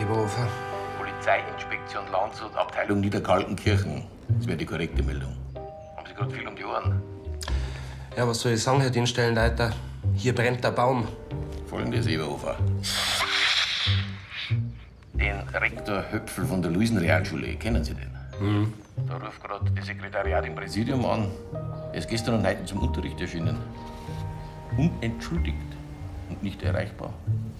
Eberhofer? Polizeiinspektion Landshut, Abteilung Niederkaltenkirchen. Das wäre die korrekte Meldung. Haben Sie gerade viel um die Ohren? Ja, was soll ich sagen, Herr Dienststellenleiter? Hier brennt der Baum. Folgendes, Eberhofer. Den Rektor Höpfel von der Luisenrealschule, kennen Sie den? Da ruft gerade das Sekretariat im Präsidium an. Er ist gestern und heute zum Unterricht erschienen. Unentschuldigt und nicht erreichbar.